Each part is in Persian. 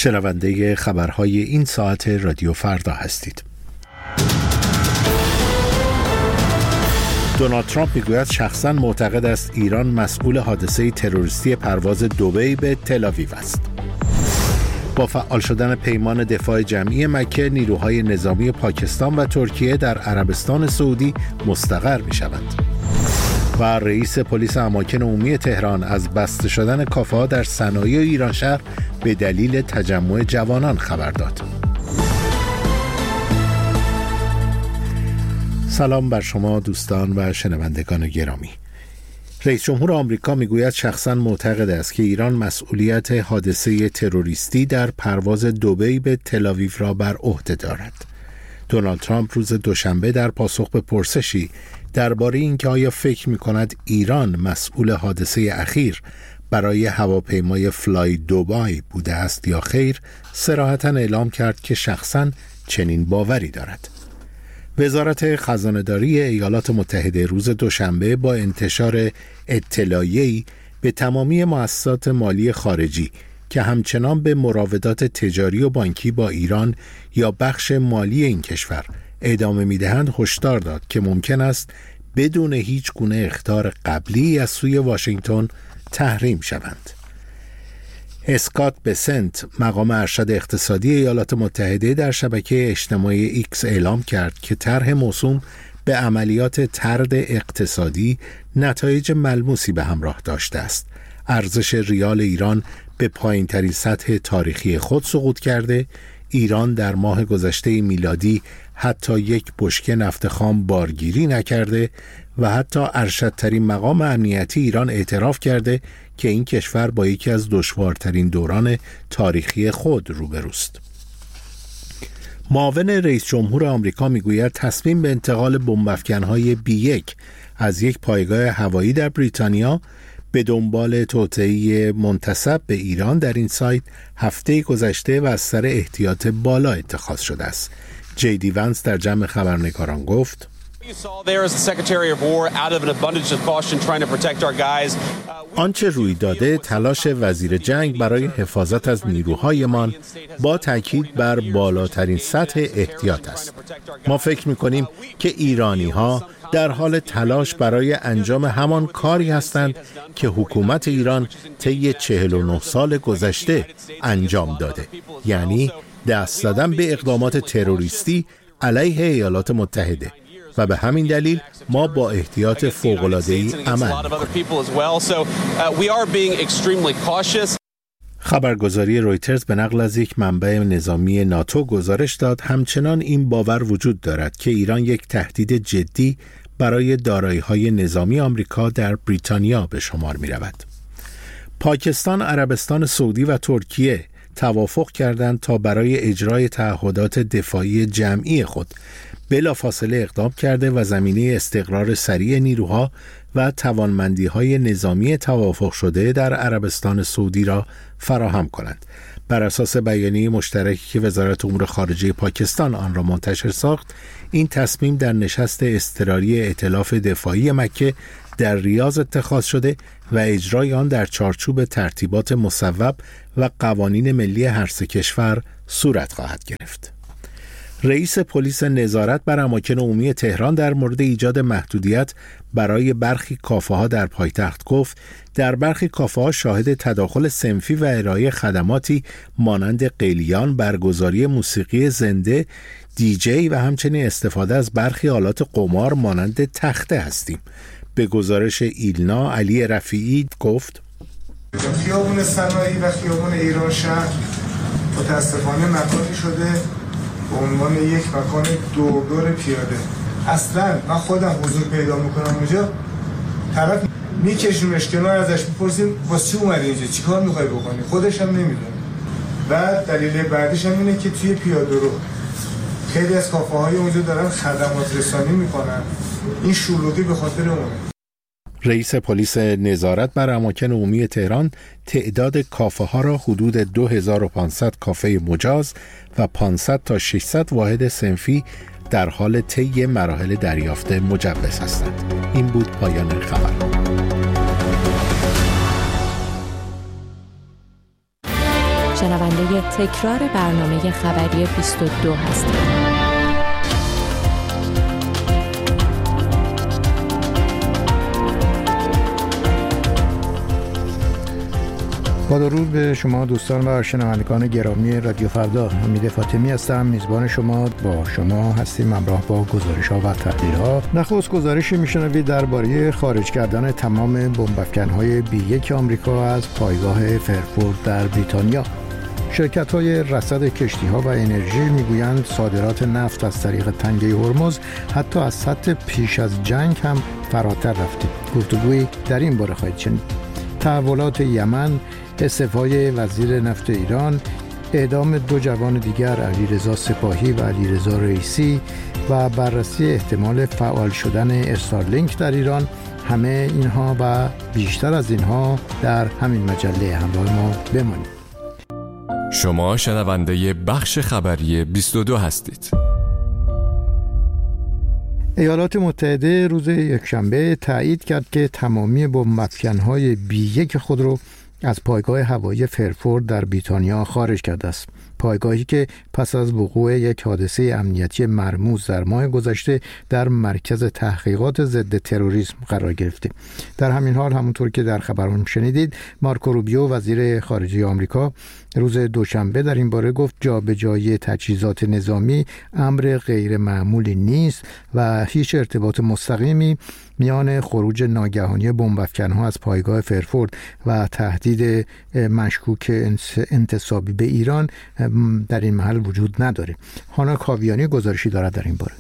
شنونده خبرهای این ساعت رادیو فردا هستید. دونالد ترامپ میگوید شخصاً معتقد است ایران مسئول حادثه تروریستی پرواز دبی به تل‌آویو است. با فعال شدن پیمان دفاع جمعی مکه، نیروهای نظامی پاکستان و ترکیه در عربستان سعودی مستقر می‌شوند. و رئیس پلیس اماکن عمومی تهران از بسته شدن کافه‌ها در صنایع ایران شهر به دلیل تجمع جوانان خبر داد. سلام بر شما دوستان و شنوندگان گرامی. رئیس جمهور آمریکا میگوید شخصاً معتقد است که ایران مسئولیت حادثه تروریستی در پرواز دبی به تل‌آویو را بر عهده دارد. دونالد ترامپ روز دوشنبه در پاسخ به پرسشی درباره اینکه آیا فکر می‌کند ایران مسئول حادثه اخیر برای هواپیمای فلای دوبای بوده است یا خیر، صراحتاً اعلام کرد که شخصاً چنین باوری دارد. وزارت خزانه‌داری ایالات متحده روز دوشنبه با انتشار اطلاعیه‌ای به تمامی مؤسسات مالی خارجی که همچنان به مراودات تجاری و بانکی با ایران یا بخش مالی این کشور ادامه می‌دهند هشدار داد که ممکن است بدون هیچ گونه اخطار قبلی از سوی واشنگتن تحریم شوند. اسکات بسنت، مقام ارشد اقتصادی ایالات متحده، در شبکه اجتماعی ایکس اعلام کرد که طرح موسوم به عملیات طرد اقتصادی نتایج ملموسی به همراه داشته است. ارزش ریال ایران به پایین‌ترین سطح تاریخی خود سقوط کرده، ایران در ماه گذشته میلادی حتی یک بشکه نفت خام بارگیری نکرده و حتی ارشدترین مقام امنیتی ایران اعتراف کرده که این کشور با یکی از دشوارترین دوران تاریخی خود روبروست. معاون رئیس جمهور آمریکا میگوید تصمیم به انتقال بمب‌افکن‌های B1 از یک پایگاه هوایی در بریتانیا به دنبال توطئه منتسب به ایران در این سایت هفته گذشته و از سر احتیاط بالا اتخاذ شده است. جیدی ونس در جمع خبرنگاران گفت: آنچه روی داده تلاش وزیر جنگ برای حفاظت از نیروهایمان با تاکید بر بالاترین سطح احتیاط است. ما فکر می‌کنیم که ایرانی‌ها در حال تلاش برای انجام همان کاری هستند که حکومت ایران طی 49 سال گذشته انجام داده، یعنی دست زدن به اقدامات تروریستی علیه ایالات متحده، و به همین دلیل ما با احتیاط فوق‌العاده‌ای عمل می‌کنیم. خبرگزاری رویترز به نقل از یک منبع نظامی ناتو گزارش داد همچنان این باور وجود دارد که ایران یک تهدید جدی برای دارایی‌های نظامی آمریکا در بریتانیا به شمار می‌رود. پاکستان، عربستان سعودی و ترکیه توافق کردند تا برای اجرای تعهدات دفاعی جمعی خود بلافاصله اقدام کرده و زمینه استقرار سریع نیروها و توانمندی‌های نظامی توافق شده در عربستان سعودی را فراهم کنند. بر اساس بیانیه مشترکی که وزارت امور خارجه پاکستان آن را منتشر ساخت، این تصمیم در نشست اضطراری ائتلاف دفاعی مکه در ریاض اتخاذ شده و اجرای آن در چارچوب ترتیبات مصوب و قوانین ملی هر سه کشور صورت خواهد گرفت. رئیس پلیس نظارت بر اماکن عمومی تهران در مورد ایجاد محدودیت برای برخی کافه‌ها در پایتخت گفت در برخی کافه‌ها شاهد تداخل صنفی و ارائه خدماتی مانند قلیان، برگزاری موسیقی زنده، دیجی و همچنین استفاده از برخی آلات قمار مانند تخته هستیم. به گزارش ایلنا، علی رفیعی گفت: خیابون صنایعی و خیابون ایران شهر متاسفانه مکانی شده به عنوان یک مکان دور پیاده. اصلا من خودم حضور پیدا میکنم اونجا، طرف میکشونش کنار، ازش میپرسیم واسه چی اومدی اینجا، چیکار میخوای بکنی، خودش هم نمیدونه. و دلیل بعدیش هم اینه که توی پیاده رو خیلی از کافه های اونجا دارن خدمات رسانی میکنن، این شلوغی به خاطر اونه. رئیس پلیس نظارت بر اماکن عمومی تهران تعداد کافه ها را حدود 2500 کافه مجاز و 500 تا 600 واحد صنفی در حال طی مراحل دریافت مجوز هستند. این بود پایان خبر. شنونده تکرار برنامه خبری 22 هستید. با درود به شما دوستان و شنوندگان گرامی رادیو فردا. حمید فاطمی هستم، میزبان شما. با شما هستیم همراه با گزارش‌ها و تحلیل‌ها. نخست گزارشی میشنوید درباره خارج کردن تمام بمب‌افکن‌های B1 آمریکا از پایگاه فرفورد در بریتانیا. شرکت‌های رصد کشتی‌ها و انرژی میگویند صادرات نفت از طریق تنگه هرمز حتی از سطح پیش از جنگ هم فراتر رفته. گفتگویی در این باره خواهید شنید. تحولات یمن، استعفای وزیر نفت ایران، اعدام 2 جوان دیگر علیرضا سپاهی و علیرضا رئیسی و بررسی احتمال فعال شدن استارلینک در ایران، همه اینها و بیشتر از اینها در همین مجله. همراه ما بمانید. شما شنونده بخش خبری 22 هستید. ایالات متحده روز یکشنبه تایید کرد که تمامی بمب‌افکن‌های B1 خود را از پایگاه هوایی فرفورد در بریتانیا خارج کرده است. پایگاهی که پس از وقوع یک حادثه امنیتی مرموز در ماه گذشته در مرکز تحقیقات ضد تروریسم قرار گرفته. در همین حال همونطور که در خبران شنیدید، مارکو روبیو وزیر خارجه آمریکا روز دوشنبه در این باره گفت جابجایی تجهیزات نظامی امر غیر معمولی نیست و هیچ ارتباط مستقیمی میان خروج ناگهانی بمب‌افکن‌ها از پایگاه فرفورد و تهدید مشکوک انتسابی به ایران در این محل وجود نداره. هانا کاویانی گزارشی دارد در این باره.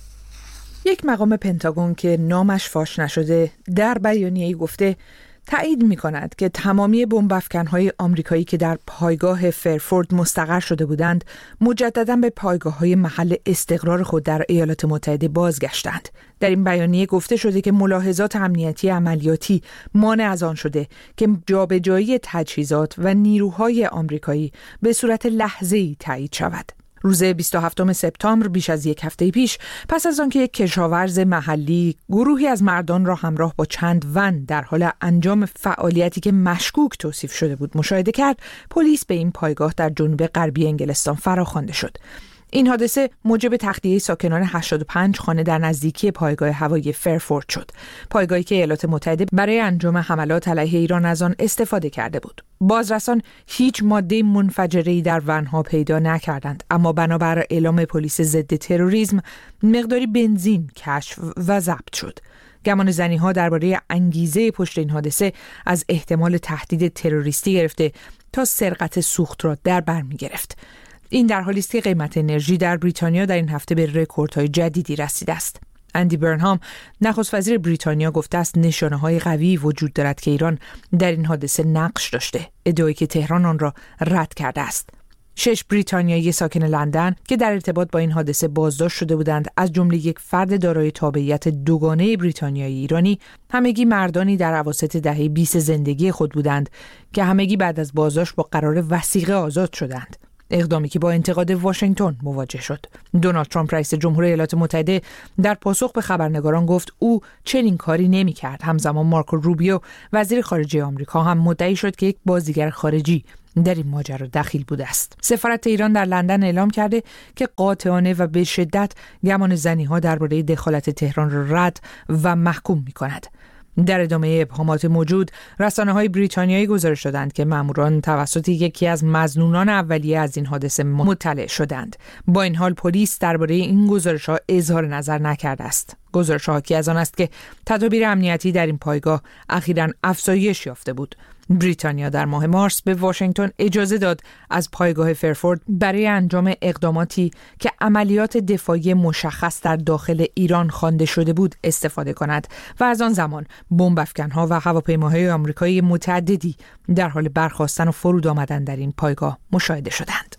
یک مقام پنتاگون که نامش فاش نشده در بیانیه‌ای گفته تایید می‌کند که تمامی بمب‌افکن‌های آمریکایی که در پایگاه فرفورد مستقر شده بودند مجدداً به پایگاه‌های محل استقرار خود در ایالات متحده بازگشتند. در این بیانیه گفته شده که ملاحظات امنیتی عملیاتی مانع از آن شده که جابجایی تجهیزات و نیروهای آمریکایی به صورت لحظه‌ای تایید شود. روز 27 سپتامبر، بیش از یک هفته پیش، پس از آنکه یک کشاورز محلی گروهی از مردان را همراه با چند ون در حال انجام فعالیتی که مشکوک توصیف شده بود مشاهده کرد، پلیس به این پایگاه در جنوب غربی انگلستان فراخوانده شد. این حادثه موجب تخلیه ساکنان 85 خانه در نزدیکی پایگاه هوایی فرفورد شد. پایگاهی که ایالات متحده برای انجام حملات علیه ایران از آن استفاده کرده بود. بازرسان هیچ ماده منفجره‌ای در ونها پیدا نکردند، اما بنابر اعلام پلیس ضد تروریسم مقداری بنزین کشف و ضبط شد. گمانه‌زنی‌ها درباره انگیزه پشت این حادثه از احتمال تهدید تروریستی گرفته تا سرقت سوخت را در بر می‌گرفت. این در حالی است که قیمت انرژی در بریتانیا در این هفته به رکوردهای جدیدی رسیده است. اندی برنهام، نخست وزیر بریتانیا، گفته است نشانه‌های قوی وجود دارد که ایران در این حادثه نقش داشته، ادعایی که تهران آن را رد کرده است. 6 بریتانیایی ساکن لندن که در ارتباط با این حادثه بازداشت شده بودند، از جمله یک فرد دارای تابعیت دوگانه بریتانیایی ایرانی، همگی مردانی در اواسط دهه 20 زندگی خود بودند که همگی بعد از بازداشت با قرار وثیقه آزاد شدند. اقدامی که با انتقاد واشنگتن مواجه شد. دونالد ترامپ رئیس جمهور ایالات متحده در پاسخ به خبرنگاران گفت او چنین کاری نمی‌کرد. همزمان مارکو روبیو وزیر خارجه آمریکا هم مدعی شد که یک بازیگر خارجی در این ماجرا دخیل بوده است. سفارت ایران در لندن اعلام کرده که قاطعانه و به شدت گمانه‌زنی‌ها درباره دخالت تهران را رد و محکوم می‌کند. در ادامه ابهامات موجود، رسانه‌های بریتانیایی گزارش دادند که ماموران توسط یکی از مظنونان اولیه از این حادثه مطلع شدند. با این حال پلیس درباره این گزارش‌ها اظهار نظر نکرده است. گزارش حاکی از آن است که تدابیر امنیتی در این پایگاه اخیراً افزایش یافته بود. بریتانیا در ماه مارس به واشنگتن اجازه داد از پایگاه فرفورد برای انجام اقداماتی که عملیات دفاعی مشخص در داخل ایران خوانده شده بود استفاده کند و از آن زمان بمب‌افکن‌ها و هواپیماهای آمریکایی متعددی در حال برخاستن و فرود آمدن در این پایگاه مشاهده شدند.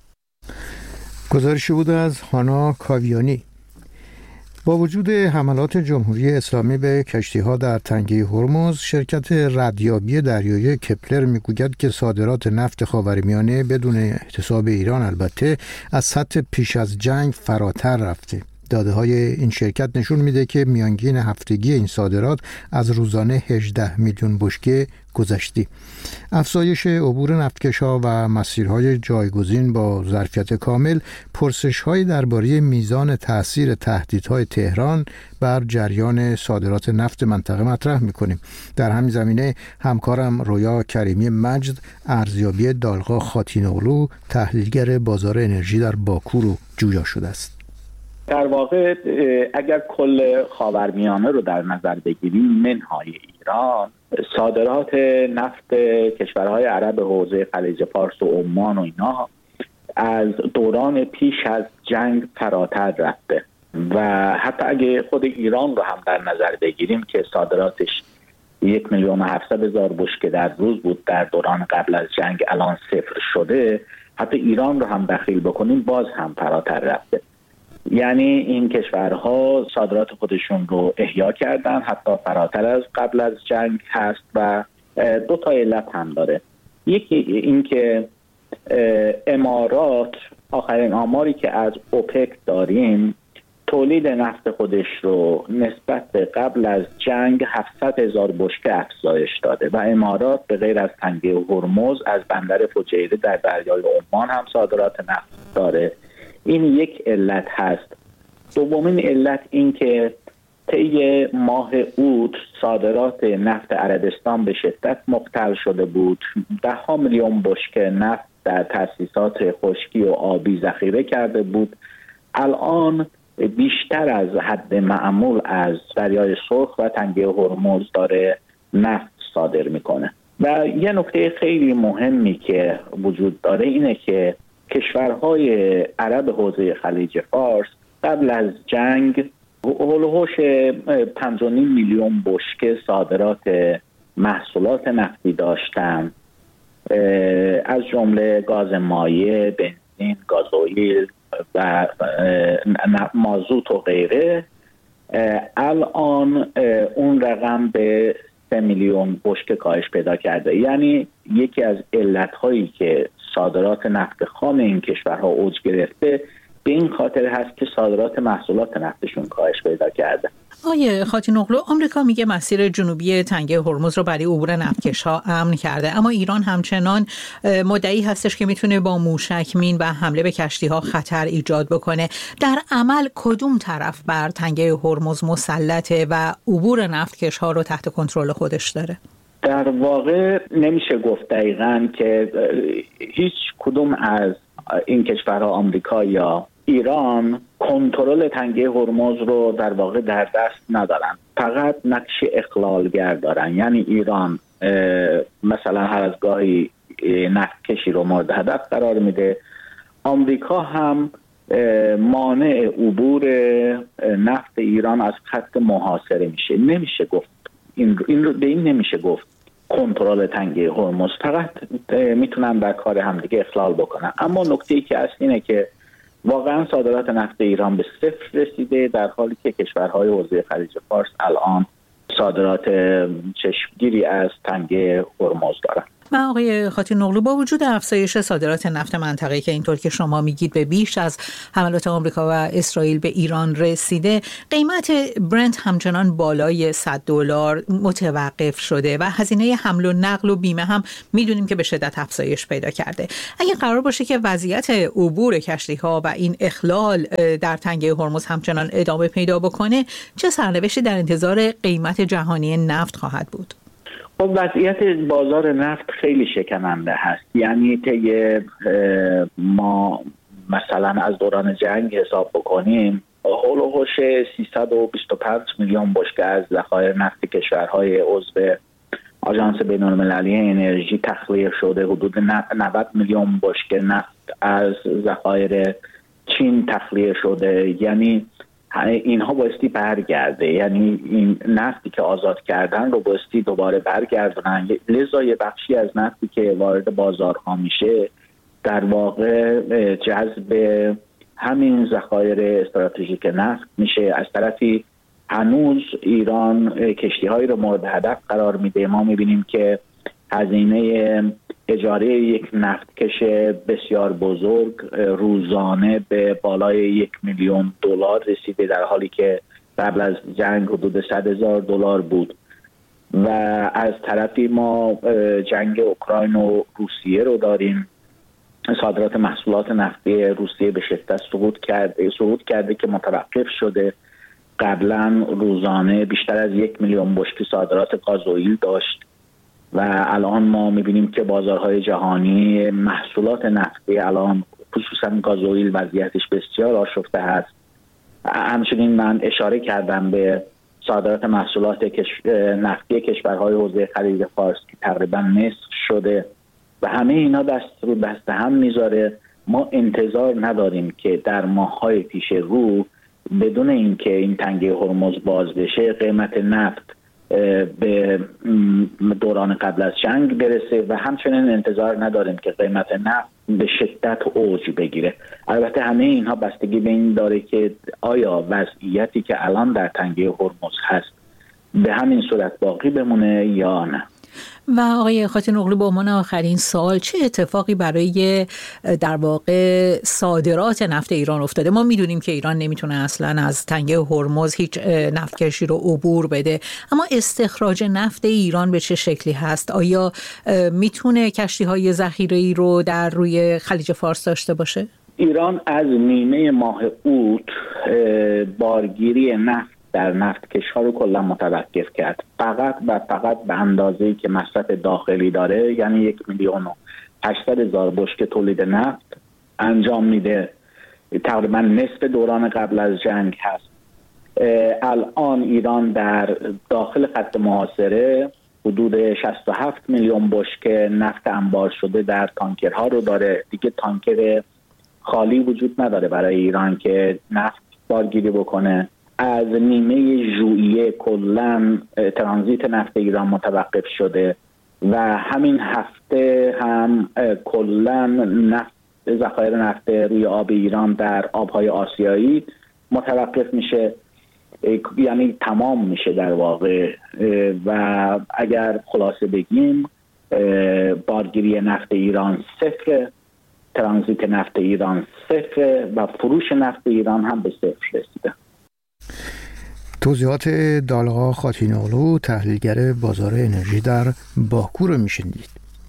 گزارشی بود از هانا کاویانی. با وجود حملات جمهوری اسلامی به کشتی‌ها در تنگه هرمز، شرکت ردیابی دریایی کپلر میگوید که صادرات نفت خاورمیانه بدون احتساب ایران البته از سطح پیش از جنگ فراتر رفته. داده‌های این شرکت نشون میده که میانگین هفتگی این صادرات از روزانه 18 میلیون بشکه گذشتی. افزایش عبور نفتکش‌ها و مسیرهای جایگزین با ظرفیت کامل پرسش‌های درباره میزان تأثیر تهدیدهای تهران بر جریان صادرات نفت منطقه مطرح می‌کنیم. در همین زمینه همکارم رویا کریمی مجد ارزیابی دالغا خاتین‌اغلو تحلیلگر بازار انرژی در باکو رو جویا شده است. در واقع اگر کل خاورمیانه رو در نظر بگیریم منهای ایران، صادرات نفت کشورهای عرب حوزه خلیج فارس و عمان و اینا از دوران پیش از جنگ فراتر رفته و حتی اگه خود ایران رو هم در نظر بگیریم که صادراتش 1,700,000 بشکه در روز بود در دوران قبل از جنگ، الان صفر شده. حتی ایران رو هم دخیل بکنیم باز هم فراتر رفته. یعنی این کشورها صادرات خودشون رو احیا کردن، حتی فراتر از قبل از جنگ هست و دو تا علت هم داره. یکی این که امارات آخرین آماری که از اوپک داریم تولید نفت خودش رو نسبت به قبل از جنگ 700,000 بشکه افزایش داده و امارات به غیر از تنگه هرمز از بندر فجیره در دریای عمان هم صادرات نفت داره. این یک علت هست. دومین علت این که طی ماه اوت صادرات نفت عربستان به شدت مختل شده بود. 10 میلیون بشکه نفت در تأسیسات خشکی و آبی ذخیره کرده بود. الان بیشتر از حد معمول از دریای سرخ و تنگه هرمز داره نفت صادر میکنه. و یه نکته خیلی مهمی که وجود داره اینه که کشورهای عرب حوزه خلیج فارس قبل از جنگ هولوش 5.5 میلیون بشکه صادرات محصولات نفتی داشتن، از جمله گاز مایع، بنزین، گازوئیل و مازوت و غیره. الان اون رقم به 3 میلیون بشکه کاهش پیدا کرده. یعنی یکی از علت‌هایی که صادرات نفت خام این کشورها اوج گرفته به این خاطر هست که صادرات محصولات نفتشون کاهش پیدا کرده. آقای خاتین‌اغلو، آمریکا میگه مسیر جنوبی تنگه هرمز رو برای عبور نفتکش‌ها امن کرده، اما ایران همچنان مدعی هستش که میتونه با موشک مین و حمله به کشتی‌ها خطر ایجاد بکنه. در عمل کدوم طرف بر تنگه هرمز مسلطه و عبور نفتکش‌ها رو تحت کنترل خودش داره؟ در واقع نمیشه گفت دقیقاً که هیچ کدوم از این کشورها، آمریکا یا ایران، کنترل تنگه هرمز رو در واقع در دست ندارن، فقط نقش اخلالگر دارن. یعنی ایران مثلا هر از گاهی نفت کشی رو مورد هدف قرار میده، آمریکا هم مانع عبور نفت ایران از خط محاصره میشه. نمیشه گفت این نمیشه گفت کنترل تنگه هرمز، فقط میتونن در کار همدیگه اخلال بکنن. اما نکته‌ای که هست اینه که واقعا صادرات نفت ایران به صفر رسیده، در حالی که کشورهای حوزه خلیج فارس الان صادرات چشمگیری از تنگه هرمز دارن. آقای خاتین‌اغلو، با وجود افزایش صادرات نفت منطقه‌ای که اینطور که شما میگید به بیش از حملات آمریکا و اسرائیل به ایران رسیده، قیمت برنت همچنان بالای $100 متوقف شده و هزینه حمل و نقل و بیمه هم میدونیم که به شدت افزایش پیدا کرده. اگه قرار باشه که وضعیت عبور کشتی‌ها و این اخلال در تنگه هرمز همچنان ادامه پیدا بکنه، چه سرنوشتی در انتظار قیمت جهانی نفت خواهد بود؟ خب وضعیت بازار نفت خیلی شکننده هست. یعنی طی ما مثلا از دوران جنگ حساب بکنیم، هولوش 325 میلیون بشکه از ذخایر نفت کشورهای عضو آژانس بین‌المللی انرژی تخلیه شده. حدود 90 میلیون بشکه نفت از ذخایر چین تخلیه شده. یعنی اینها بایستی برگرده، یعنی این نفتی که آزاد کردن رو بایستی دوباره برگردونن. لذا یه بخشی از نفتی که وارد بازارها میشه در واقع جذب همین ذخایر استراتژیک نفت میشه. از طرفی هنوز ایران کشتی‌هایی رو مورد هدف قرار میده. ما میبینیم که هزینه اجاره یک نفتکش بسیار بزرگ روزانه به بالای 1 میلیون دلار رسیده، در حالی که قبل از جنگ حدود 100,000 دلار بود. و از طرفی ما جنگ اوکراین و روسیه رو داریم. صادرات محصولات نفتی روسیه به شدت سقوط کرده که متوقف شده. قبلا روزانه بیشتر از 1 میلیون بشکه صادرات گازوئیل داشت و الان ما میبینیم که بازارهای جهانی محصولات نفتی الان خصوصا گازوئیل وضعیتش بسیار آشفته هست. همچنین من اشاره کردم به صادرات محصولات نفتی کشورهای حوزه خلیج فارس که تقریبا نصف شده و همه اینا دست رو دست هم میذاره. ما انتظار نداریم که در ماه‌های پیش رو بدون اینکه این تنگه هرمز باز بشه قیمت نفت به دوران قبل از جنگ برسه و همچنین انتظار نداریم که قیمت نفت به شدت اوج بگیره. البته همه اینها بستگی به این داره که آیا وضعیتی که الان در تنگه هرمز هست به همین صورت باقی بمونه یا نه. و آقای خاتین اغلو، به عنوان آخرین سوال، چه اتفاقی برای در واقع صادرات نفت ایران افتاده؟ ما میدونیم که ایران نمیتونه اصلا از تنگه هرمز هیچ نفتکشی رو عبور بده، اما استخراج نفت ایران به چه شکلی هست؟ آیا میتونه کشتی‌های ذخیره‌ای رو در روی خلیج فارس داشته باشه؟ ایران از نیمه ماه اوت بارگیری نفت در نفتکش‌ها رو کلا متوقف کرد، فقط به اندازه‌ای که مصرف داخلی داره، یعنی 1,800,000 بشکه تولید نفت انجام میده. تقریبا نصف دوران قبل از جنگ هست. الان ایران در داخل خط محاصره حدود 67 میلیون بشکه نفت انبار شده در تانکرها رو داره. دیگه تانکر خالی وجود نداره برای ایران که نفت بارگیری بکنه. از نیمه ژوئیه کلا ترانزیت نفت ایران متوقف شده و همین هفته هم کلا ذخایر نفت روی آب ایران در آبهای آسیایی متوقف میشه، یعنی تمام میشه در واقع. و اگر خلاصه بگیم بارگیری نفت ایران صفر، ترانزیت نفت ایران صفر و فروش نفت ایران هم به صفر رسیده. توضیحات دالغا خاتین اغلو، تحلیلگر بازار انرژی در باکو رو میشنید.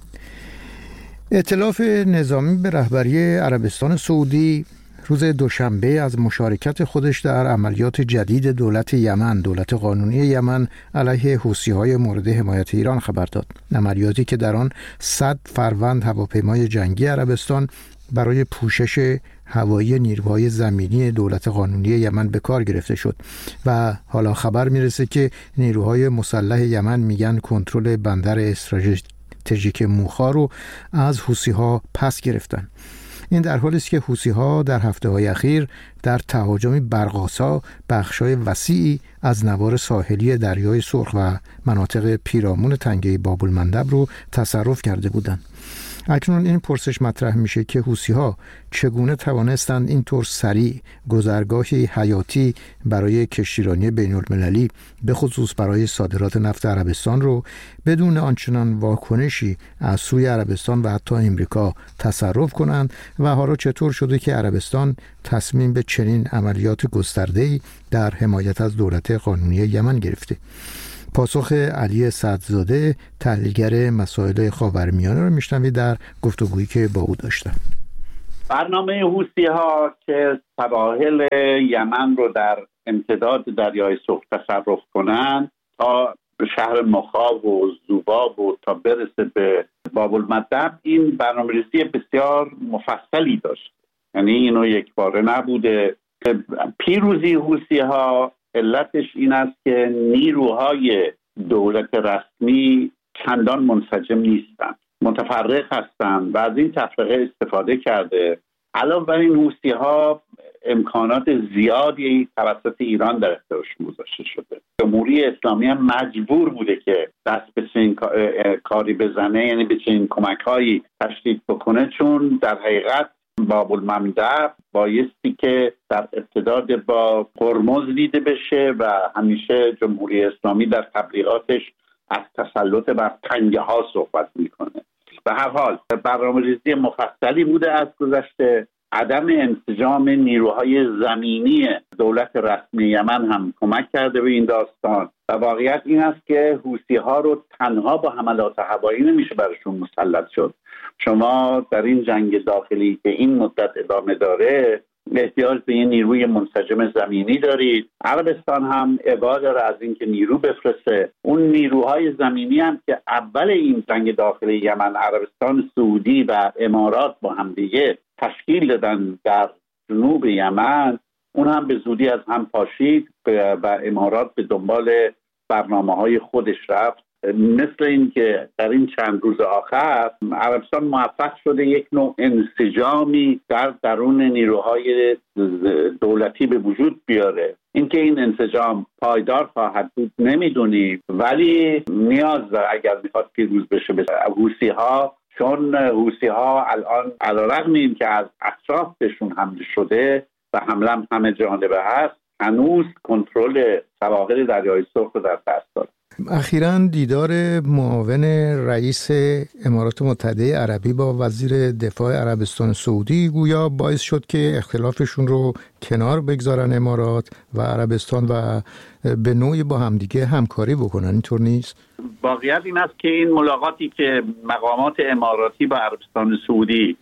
ائتلاف نظامی به رهبری عربستان سعودی روز دوشنبه از مشارکت خودش در عملیات جدید دولت یمن، دولت قانونی یمن علیه حوثی‌های مورد حمایت ایران خبر داد. عملیاتی که در آن 100 فروند هواپیمای جنگی عربستان برای پوشش هوایی نیروهای زمینی دولت قانونی یمن به کار گرفته شد و حالا خبر میرسه که نیروهای مسلح یمن میگن کنترل بندر استراتژیک موخا رو از حوثی‌ها پس گرفتن. این در حالی است که حوثی‌ها در هفته‌های اخیر در تهاجمی برق‌آسا بخشای وسیعی از نوار ساحلی دریای سرخ و مناطق پیرامون تنگه باب‌المندب رو تصرف کرده بودند. اکنون این پرسش مطرح میشه که حوثی‌ها چگونه توانستند اینطور سریع گذرگاهی حیاتی برای کشتیرانی بین‌المللی به خصوص برای صادرات نفت عربستان رو بدون آنچنان واکنشی از سوی عربستان و حتی امریکا تصرف کنند و حالا چطور شده که عربستان تصمیم به چنین عملیات گسترده‌ای در حمایت از دولت قانونی یمن گرفته؟ پاسخ علی صدرزاده، تحلیلگر مسائل خاورمیانه رو میشنوید در گفتگویی که با او داشتم. برنامه حوثی‌ها که سواحل یمن رو در امتداد دریای سرخ تصرف کنن تا به شهر مخا و زوباب و تا برسه به باب‌المندب، این برنامه‌ریزی بسیار مفصلی داشت، یعنی اینو یک باره نبوده. پیروزی حوثی‌ها علتش این است که نیروهای دولت رسمی چندان منسجم نیستند، متفرق هستند و از این تفرقه استفاده کرده. علاوه بر این حوثی‌ها امکانات زیادی توسط ایران در اختیارشون گذاشته شده. جمهوری اسلامی هم مجبور بوده که دست به چنین کاری بزنه، یعنی به چنین کمک‌هایی تشدید بکنه، چون در حقیقت باب‌المندب بایستی که در ارتباط با هرمز دیده بشه و همیشه جمهوری اسلامی در تبلیغاتش از تسلط بر تنگه ها صحبت میکنه. به هر حال برنامه‌ریزی مفصلی بوده از گذشته. عدم انسجام نیروهای زمینی دولت رسمی یمن هم کمک کرده به این داستان و واقعیت این است که حوثی‌ها رو تنها با حملات هوایی نمیشه برشون مسلط شد. شما در این جنگ داخلی که این مدت ادامه داره احتیاج به یه نیروی منسجم زمینی دارید. عربستان هم ابا داره از اینکه نیرو بفرسته. اون نیروهای زمینی هم که اول این جنگ داخلی یمن عربستان سعودی و امارات با هم دیگه تشکیل دادن در جنوب یمن، اون هم به زودی از هم پاشید و امارات به دنبال برنامه‌های خودش رفت. مثل این که در این چند روز آخر عربستان موفق شده یک نوع انسجامی در درون نیروهای دولتی به وجود بیاره. اینکه این انسجام پایدار خواهد بود نمیدونیم، ولی نیاز داره اگر میخواد پیروز بشه به حوثی‌ها، چون حوثی‌ها الان علیرغم این که از اطرافشون حمله شده و حمله همه جانبه هست، هنوز کنترل سواحل دریای سرخ رو در دست داره. اخیراً دیدار معاون رئیس امارات متحده عربی با وزیر دفاع عربستان سعودی گویا باعث شد که اختلافشون رو کنار بگذارن امارات و عربستان و به نوعی با همدیگه همکاری بکنن. اینطور نیست؟ واقعیت این است که این ملاقاتی که مقامات اماراتی با عربستان سعودی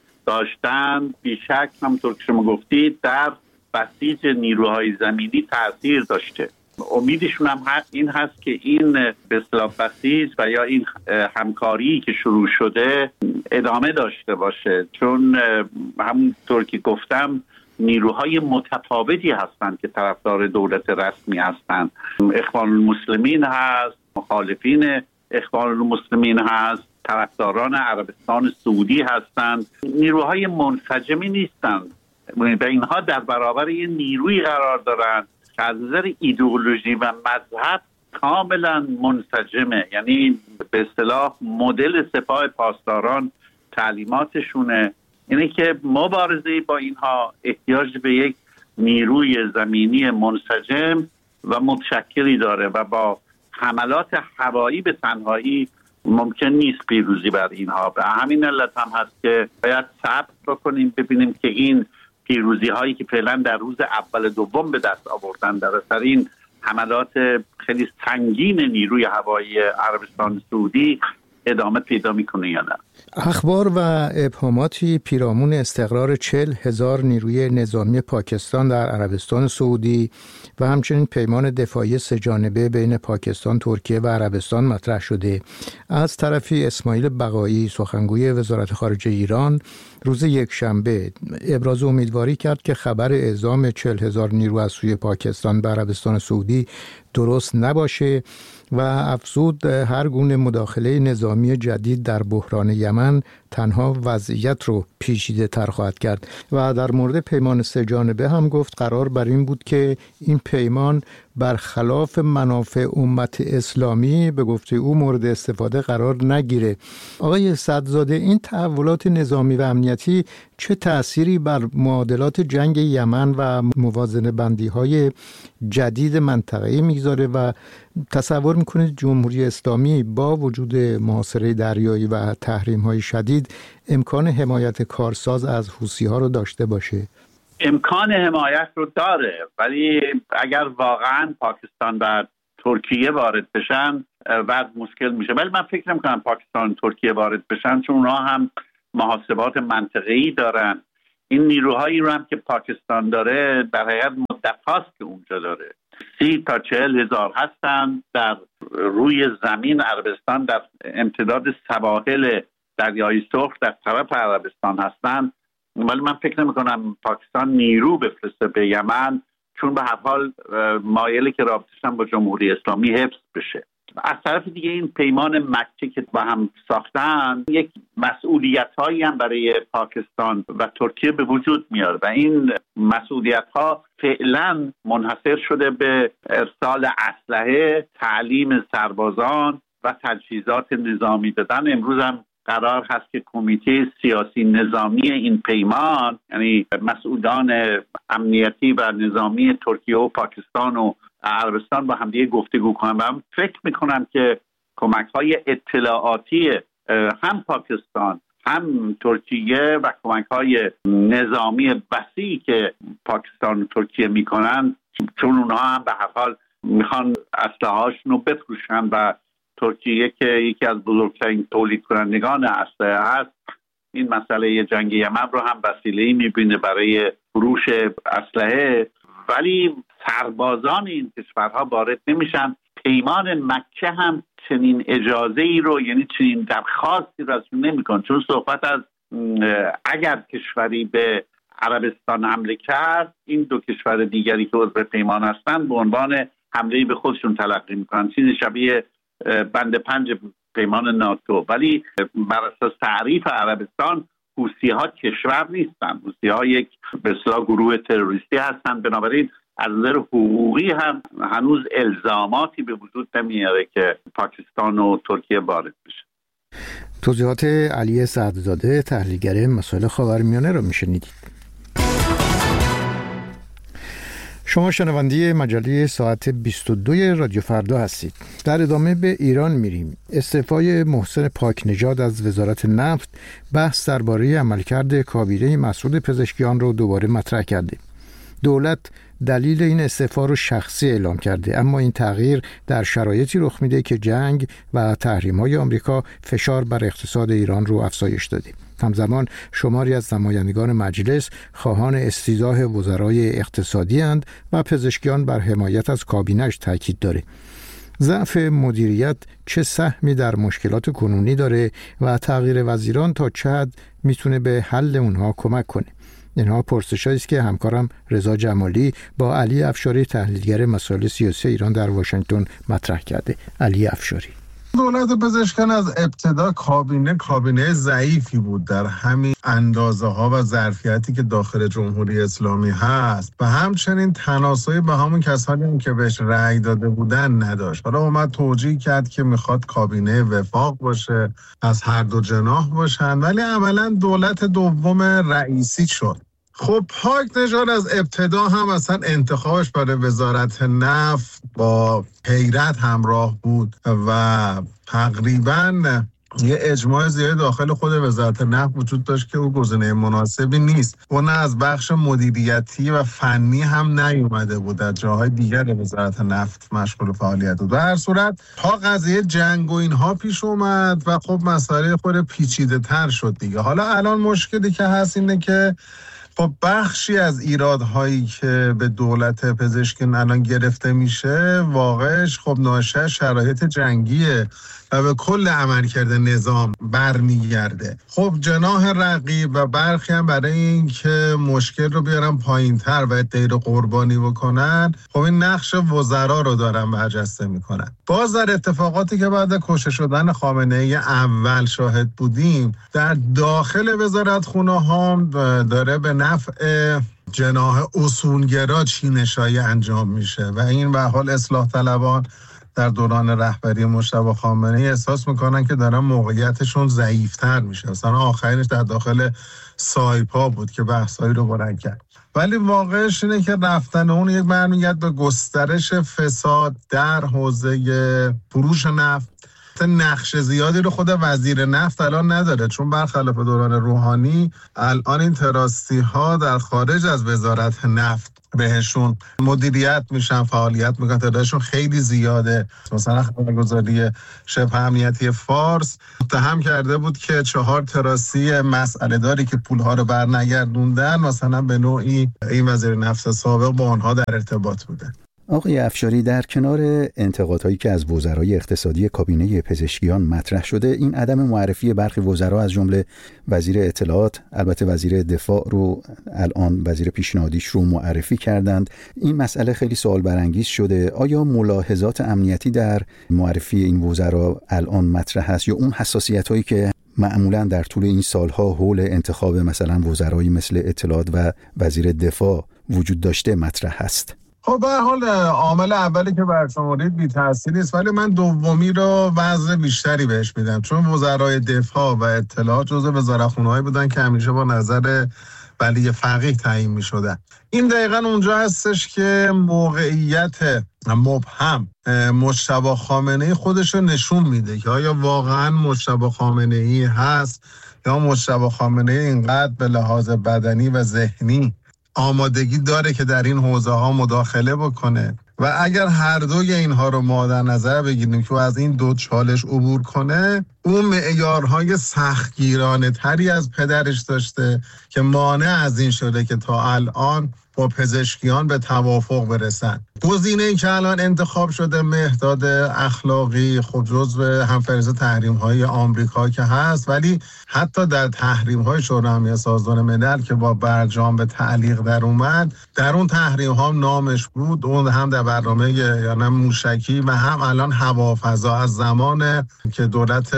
داشتن بیشک همونطور که شما گفتید در بسیج نیروهای زمینی تأثیر داشته. امیدشون هم این هست که این به اصطلاح بسیج و یا این همکاری که شروع شده ادامه داشته باشه، چون همونطور که گفتم نیروهای متفاوتی هستند که طرفدار دولت رسمی هستند. اخوان المسلمین هست، مخالفین اخوان المسلمین هست، طرفداران عربستان سعودی هستند. نیروهای منسجمی نیستند و اینها در برابر یه نیروی قرار دارند که از نظر ایدئولوژی و مذهب کاملا منسجمه. یعنی به اصطلاح مدل سپاه پاسداران تعلیماتشونه اینه که مبارزه با اینها احتیاج به یک نیروی زمینی منسجم و متشکلی داره و با حملات هوایی به تنهایی ممکن نیست پیروزی بر اینها. به همین علت هم هست که باید صبر بکنیم ببینیم که این پیروزی هایی که فعلا در روز اول دوم به دست آوردن در اثر این حملات خیلی سنگین نیروی هوایی عربستان سعودی ادامه پیدا میکنه یا نه. اخبار و ابهاماتی پیرامون استقرار 40,000 نیروی نظامی پاکستان در عربستان سعودی و همچنین پیمان دفاعی سه‌جانبه بین پاکستان، ترکیه و عربستان مطرح شده. از طرفی اسماعیل بقایی سخنگوی وزارت خارجه ایران روز یکشنبه ابراز امیدواری کرد که خبر اعزام 40,000 نیرو از سوی پاکستان به عربستان سعودی درست نباشه و افزود هر گونه مداخله نظامی جدید در بحران یمن تنها وضعیت رو پیچیده تر خواهد کرد و در مورد پیمان سه‌جانبه هم گفت قرار بر این بود که این پیمان برخلاف منافع امت اسلامی به گفته او مورد استفاده قرار نگیره. آقای صدزاده، این تحولات نظامی و امنیتی چه تأثیری بر معادلات جنگ یمن و موازنه بندی های جدید منطقه‌ای میگذاره و تصور میکنید جمهوری اسلامی با وجود محاصره دریایی و تحریم های شدید امکان حمایت کارساز از حوثی‌ها رو داشته باشه؟ امکان حمایت رو داره، ولی اگر واقعا پاکستان و ترکیه وارد بشن وضع مشکل میشه. ولی من فکر نمی‌کنم پاکستان و ترکیه وارد بشن، چون اونها هم محاسبات منطقه‌ای دارن. این نیروهایی رو هم که پاکستان داره در حقیقت مدت‌هاست که اونجا داره. 30 تا 40 هزار هستن در روی زمین عربستان، در امتداد سواحل دریای سرخ در طرف عربستان هستن. ولی من فکر نمی کنم پاکستان نیرو بفرسته به یمن، چون به هر حال مایلی که رابطش هم با جمهوری اسلامی حفظ بشه. از طرف دیگه این پیمان مکه که با هم ساختن یک مسئولیت هایی هم برای پاکستان و ترکیه به وجود میاره و این مسئولیت ها فعلا منحصر شده به ارسال اسلحه، تعلیم سربازان و تجهیزات نظامی دادن. امروز هم قرار هست که کمیته سیاسی نظامی این پیمان، یعنی مسئولان امنیتی و نظامی ترکیه و پاکستان و عربستان با همدیگه گفتگو کنن و فکر میکنم که کمک‌های اطلاعاتی هم پاکستان هم ترکیه و کمک‌های نظامی وسیعی که پاکستان و ترکیه میکنن، چون اونها هم به هر حال میخوان اسلحه‌هاشون رو بفروشن و ترکیه که یکی از بزرگترین تولید کنندگان اسلحه هست، این مسئله جنگ یمن رو هم وسیله‌ای میبینه برای فروش اسلحه. ولی سربازان این کشورها وارد نمیشن. پیمان مکه هم چنین اجازه‌ای رو، یعنی چنین درخواستی رو ازشون نمی‌کنه، چون صحبت از اگر کشوری به عربستان حمله کرد، این دو کشور دیگری که عضو پیمان هستن به عنوان حمله‌ای به خودشون تلقی می‌کنن، چیزی شبیه بند 5 پیمان ناتو. ولی بر اساس تعریف عربستان حوثی‌ها کشور نیستن، حوثی‌ها یک به اصطلاح گروه تروریستی هستن. بنابراین از نظر حقوقی هم هنوز الزاماتی به وجود نمیاره که پاکستان و ترکیه وارد بشه. توضیحات علی سعدزاده، تحلیلگر مسائل خاورمیانه رو میشنیدید. شما شنونده مجله ساعت 22 رادیو فردا هستید. در ادامه به ایران میریم. استعفای محسن پاکنژاد از وزارت نفت بحث درباره عملکرد کابینه مسئول پزشکیان رو دوباره مطرح کرده. دولت دلیل این استعفا رو شخصی اعلام کرده، اما این تغییر در شرایطی رخ میده که جنگ و تحریم‌های آمریکا فشار بر اقتصاد ایران رو افزایش داده. همزمان شماری از نمایندگان مجلس خواهان استیضاح وزرای اقتصادی اند و پزشکیان بر حمایت از کابینه‌اش تاکید داره. ضعف مدیریت چه سهمی در مشکلات کنونی داره و تغییر وزیران تا چه حد میتونه به حل اونها کمک کنه؟ اینها پرسش‌هایی است که همکارم رضا جمالی با علی افشاری، تحلیلگر مسائل سیاسی ایران در واشنگتن مطرح کرده. علی افشاری: دولت پزشکیان از ابتدا کابینه ضعیفی بود در همین اندازه ها و ظرفیتی که داخل جمهوری اسلامی هست و همچنین تناسایی با همون کسانی که بهش رأی داده بودن نداشت. حالا اومد توجیه کرد که میخواد کابینه وفاق باشه، از هر دو جناح باشن، ولی عملا دولت دوم رئیسی شد. خب پاکنژاد از ابتدا هم اصلا انتخابش برای وزارت نفت با حیرت همراه بود و تقریباً یه اجماع زیاد داخل خود وزارت نفت وجود داشت که او گزینه مناسبی نیست. اون از بخش مدیریتی و فنی هم نیومده بود، در جاهای دیگر وزارت نفت مشغول فعالیت بود. در هر صورت تا قضیه جنگ و اینها پیش اومد و خب مسئله خود پیچیده تر شد دیگه. حالا الان مشکلی که هست اینه که خب بخشی از ایرادهایی که به دولت پزشکیان الان گرفته میشه واقعش خب ناشی شرایط جنگیه و به کل عملکرد نظام برمیگرده. خب جناح رقیب و برخی هم برای این که مشکل رو بیارن پایین‌تر و عده‌ای رو قربانی بکنن، خب این نقش وزرا رو دارن برجسته میکنن. باز در اتفاقاتی که بعد کشته شدن خامنه‌ای اول شاهد بودیم، در داخل وزارتخونه ها داره به نفع جناح اصولگرا چینشایی انجام میشه و این به حال اصلاح طلبان در دوران رهبری مجتبی خامنه‌ای احساس میکنن که دارن موقعیتشون ضعیف‌تر میشه. مثلا آخرینش در داخل سایپا بود که بحثایی رو بلند کرد. ولی واقعش اینه که رفتن اون یک برمیگرد به گسترش فساد در حوزه فروش نفت. نقش زیادی رو خود وزیر نفت الان نداره، چون برخلاف دوران روحانی الان این تراستی ها در خارج از وزارت نفت بهشون مدیریت میشن، فعالیت میکنن، تعدادشون خیلی زیاده. مثلا خبرگزاری شبه امنیتی فارس متهم کرده بود که 4 تراسی مسئله داری که پولها رو برنگردوندن مثلا به نوعی این وزیر نفت سابق با آنها در ارتباط بوده. آقای افشاری، در کنار انتقادهایی که از وزرای اقتصادی کابینه پزشکیان مطرح شده، این عدم معرفی برخی وزرا از جمله وزیر اطلاعات، البته وزیر دفاع رو الان وزیر پیشنهادیش رو معرفی کردند، این مسئله خیلی سوال برانگیز شده. آیا ملاحظات امنیتی در معرفی این وزرا الان مطرح است یا اون حساسیت‌هایی که معمولاً در طول این سالها حول انتخاب مثلا وزرایی مثل اطلاعات و وزیر دفاع وجود داشته مطرح است؟ خب به هر حال عامل اولی که برشمردید بی تاثیر نیست، ولی من دومی رو وزن بیشتری بهش میدم، چون وزرای دفاع و اطلاعات جزو وزارتخونه‌هایی بودن که همیشه با نظر ولی فقیه تعیین می‌شدن. این دقیقاً اونجا هستش که موقعیت مبهم مجتبی خامنه‌ای خودش رو نشون میده که آیا واقعا مجتبی خامنه‌ای هست یا مجتبی خامنه‌ای اینقدر به لحاظ بدنی و ذهنی آمادگی داره که در این حوزه ها مداخله بکنه. و اگر هر دوی اینها رو ما در نظر بگیریم که از این دو چالش عبور کنه، اون معیارهای سختگیرانه تری از پدرش داشته که مانع از این شده که تا الان با پزشکیان به توافق برسن. گزینه‌ای که الان انتخاب شده مهداد اخلاقی خب جزو همفرز تحریم‌های آمریکا که هست، ولی حتی در تحریم‌های شورای امنیت سازمان ملل که با برجام به تعلیق در اومد، در اون تحریم‌ها نامش بود، اون هم در برنامه یعنی موشکی و هم الان هوافضا از زمان که دولت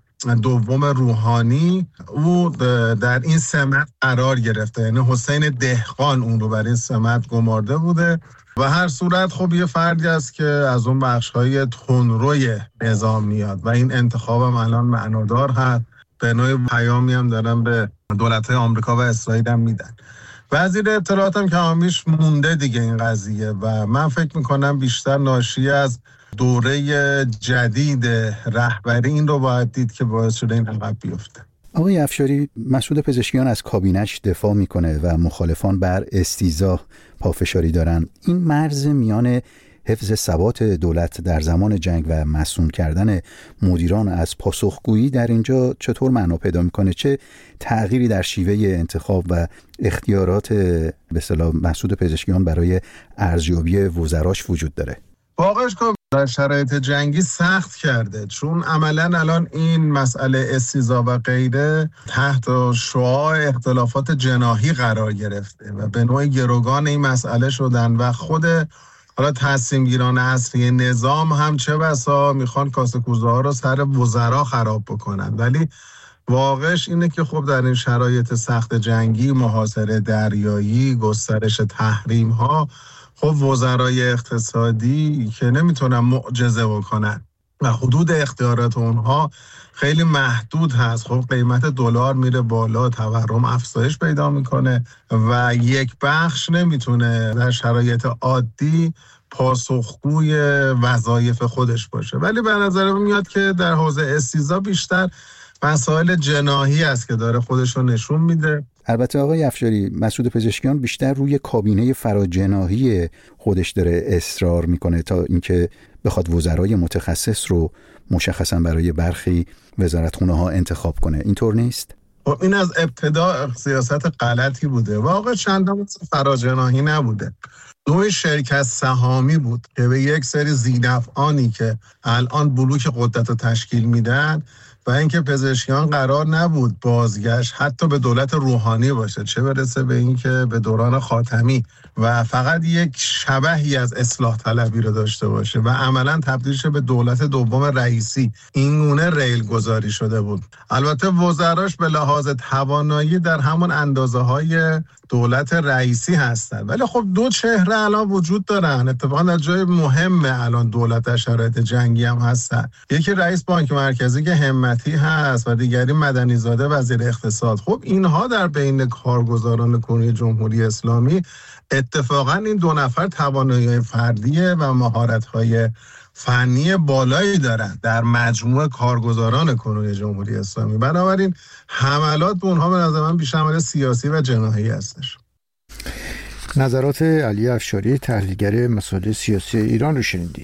دوم روحانی او در این سمت قرار گرفته، یعنی حسین دهقان اون رو بر این سمت گمارده بوده. و هر صورت خب یه فردی است که از اون بخش‌های تندروی نظام میاد و این انتخاب هم الان معنادار هست. به نوعی پیامی هم دارن به دولت‌های آمریکا و اسرائیل هم میدن. وزیر اطلاعات هم کمابیش مونده دیگه این قضیه و من فکر میکنم بیشتر ناشی از دوره جدید رهبری این رو باید دید که باعث شده این عقب بیفته. آقای افشاری، مسعود پزشکیان از کابینش دفاع میکنه و مخالفان بر استیضاح پافشاری دارن. این مرز میان حفظ ثبات دولت در زمان جنگ و مسئول کردن مدیران از پاسخگویی در اینجا چطور معنا پیدا میکنه؟ چه تغییری در شیوه انتخاب و اختیارات به اصطلاح مسعود پزشکیان برای ارزیابی وزراش وجود داره؟ واقعش که در شرایط جنگی سخت کرده، چون عملاً الان این مسئله استیضاح و غیره تحت شعاع اختلافات جناحی قرار گرفته و به نوعی گروگان این مسئله شدن و خود حالا تصمیم گیران اصلی نظام هم چه بسا میخوان کاسه کوزه ها رو سر وزرا خراب بکنن. ولی واقعش اینه که خب در این شرایط سخت جنگی، محاصره دریایی، گسترش تحریم ها، خب وزرای اقتصادی که نمیتونن معجزه بکنن و حدود اختیارات اونها خیلی محدود هست. خب قیمت دلار میره بالا، تورم افزایش پیدا میکنه و یک بخش نمیتونه در شرایط عادی پاسخگوی وظایف خودش باشه. ولی به نظر میاد که در حوزه استیضاح بیشتر مسائل جناحی است که داره خودش رو نشون میده. البته آقای افشاری، مسعود پزشکیان بیشتر روی کابینه فراجناحی خودش داره اصرار میکنه تا اینکه بخواد وزرای متخصص رو مشخصا برای برخی وزارتخونه ها انتخاب کنه. اینطور نیست؟ این از ابتدا سیاست غلطی بوده. واقعا چندان فراجناحی نبوده. نوع شرکت سهامی بود که به یک سری ذی‌نفعانی که الان بلوک قدرت رو تشکیل میدن و اینکه پزشکیان قرار نبود بازگشت حتی به دولت روحانی باشه، چه برسه به اینکه به دوران خاتمی و فقط یک شبحی از اصلاح طلبی رو داشته باشه و عملا تبدیل شه به دولت دوم رئیسی. این گونه ریل گذاری شده بود. البته وزراش به لحاظ توانایی در همون اندازه های دولت رئیسی هستن، ولی خب دو چهره الان وجود دارن. اتفاقا در جای مهم الان دولت در شرایط جنگی هم هستن. یکی رئیس بانک مرکزی که همتی هست و دیگری مدنی زاده وزیر اقتصاد. خب اینها در بین کارگزاران کنونی جمهوری اسلامی اتفاقا این دو نفر توانایی فردی و مهارت‌های فنی بالایی دارن در مجموع کارگزاران کنونی جمهوری اسلامی. بنابراین حملات به اونها به نظر من بیشتر عمل سیاسی و جناحی هستش. نظرات علی افشاری، تحلیلگر مسائل سیاسی ایران رو شنیدید.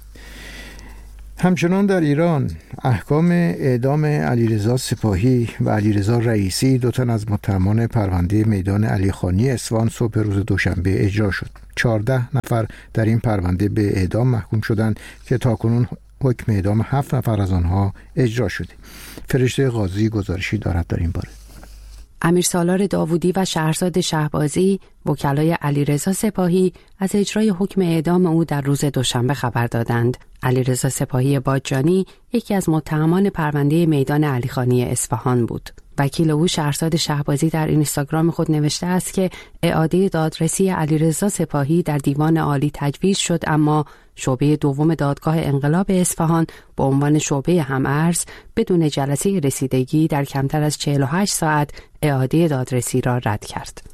همچنان در ایران احکام اعدام علیرضا سپاهی و علیرضا رئیسی، دو تن از متهمان پرونده میدان علیخانی اصفهان، صبح روز دوشنبه اجرا شد. 14 نفر در این پرونده به اعدام محکوم شدند که تاکنون حکم اعدام 7 نفر از آنها اجرا شده. فرشته قاضی گزارشی دارد در این باره. امیر سالار داوودی و شهرزاد شهبازی، وکلای علیرضا سپاهی، از اجرای حکم اعدام او در روز دوشنبه خبر دادند. علیرضا سپاهی بادجانی یکی از متهمان پرونده میدان علیخانی اصفهان بود. وکیل او شهرزاد شهبازی در اینستاگرام خود نوشته است که اعاده دادرسی علیرضا سپاهی در دیوان عالی تجویز شد، اما شعبه دوم دادگاه انقلاب اصفهان به عنوان شعبه هم‌ارز بدون جلسه رسیدگی در کمتر از 48 ساعت اعاده دادرسی را رد کرد.